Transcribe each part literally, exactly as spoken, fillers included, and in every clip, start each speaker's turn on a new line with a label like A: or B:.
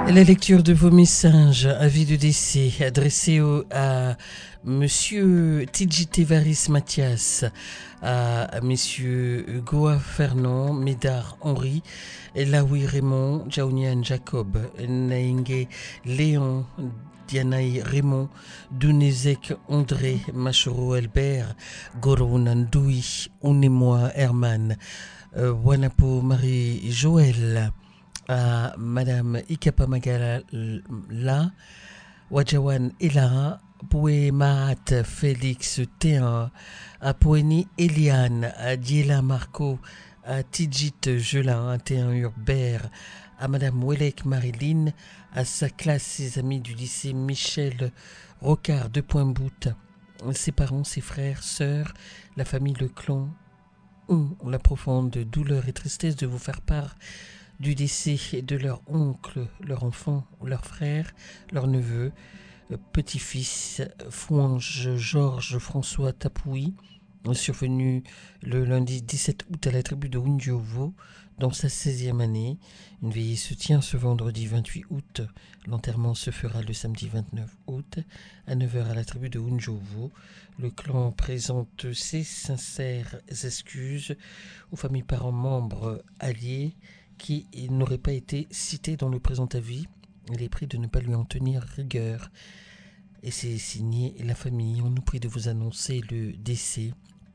A: La lecture de vos messages, avis de décès, adressés au, à Monsieur Tidji Tevaris Mathias, à, à Messieurs Goa Fernand, Médard Henri, Laoui Raymond, Jaunian Jacob, Nainge Léon, Dianaï Raymond, Dunezek André, Machoro Albert, Goro Nandoui, Unemoa Herman, euh, Wanapo Marie Joël, à Madame Ikapa Magala La, Wajawan Ela, Pouemaat Félix Théa, à Poeni Eliane, à Diela Marco, à Tidjit Gelin, à Théa Urbert, à Madame Welek Marilyn, à sa classe, ses amis du lycée Michel Rocard de Pointe-Boute, ses parents, ses frères, sœurs, la famille Le Clan, ont la profonde douleur et tristesse de vous faire part du décès de leur oncle, leur enfant, leur frère, leur neveu, petit-fils, Fouange Georges François Tapouy, survenu le lundi dix-sept août à la tribu de Undiovo, dans sa seizième année. Une veillée se tient ce vendredi vingt-huit août. L'enterrement se fera le samedi vingt-neuf août à neuf heures à la tribu de Undiovo. Le clan présente ses sincères excuses aux familles, parents, membres, alliés qui n'aurait pas été cité dans le présent avis. Il est pris de ne pas lui en tenir rigueur. Et c'est signé la famille. On nous prie de vous annoncer le décès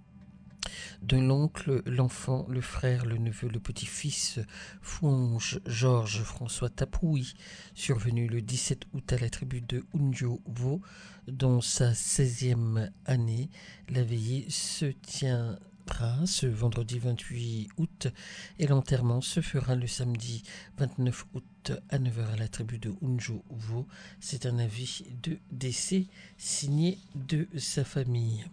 A: de l'oncle, l'enfant, le frère, le neveu, le petit-fils Fouange Georges François Tapouy, survenu le dix-sept août à la tribu de Undiovo, dans sa seizième année. La veillée se tient ce vendredi vingt-huit août et l'enterrement se fera le samedi vingt-neuf août à neuf heures à la tribu de Undiovo. C'est un avis de décès signé de sa famille.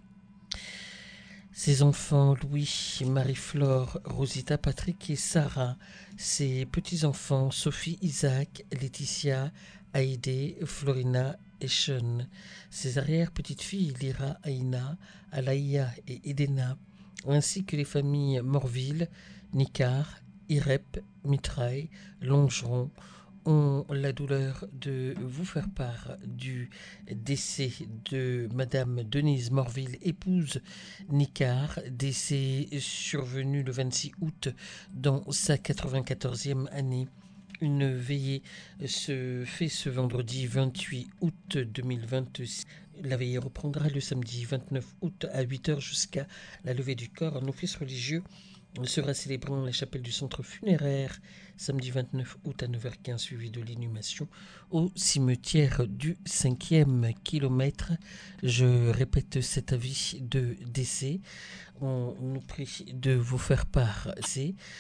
A: Ses enfants Louis, Marie-Flore, Rosita, Patrick et Sarah. Ses petits-enfants Sophie, Isaac, Laetitia, Haïdé, Florina et Sean. Ses arrière-petites-filles Lyra, Aïna, Alaïa et Edena, ainsi que les familles Morville, Nicard, Irep, Mitraille, Longeron, ont la douleur de vous faire part du décès de Madame Denise Morville, épouse Nicard, décès survenu le vingt-six août dans sa quatre-vingt-quatorzième année. Une veillée se fait ce vendredi vingt-huit août deux mille vingt-six. La veillée reprendra le samedi vingt-neuf août à huit heures jusqu'à la levée du corps. Un office religieux sera célébré dans la chapelle du centre funéraire samedi vingt-neuf août à neuf heures quinze, suivi de l'inhumation au cimetière du cinquième kilomètre. Je répète cet avis de décès. On nous prie de vous faire part. C'est